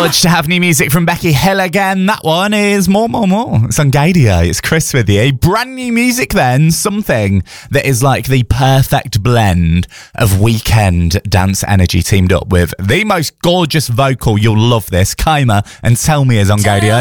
Good to have new music from Becky Hill again. That one is More. It's on Gadio. It's Chris with you. Brand new music then. Something that is like the perfect blend of weekend dance energy teamed up with the most gorgeous vocal. You'll love this. Kaima and Tell Me is on Gadio.